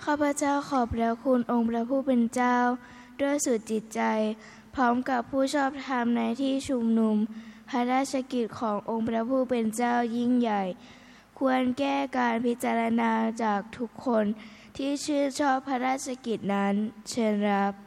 ข้าพเจ้าขอบพระคุณองค์พระผู้เป็นเจ้าด้วยสุดจิตใจพร้อมกับผู้ชอบธรรมในที่ชุมนุมพระราชกิจขององค์พระผู้เป็นเจ้ายิ่งใหญ่ควรแก้การพิจารณาจากทุกคนที่ชื่นชอบพระราชกิจนั้นเชิญรับ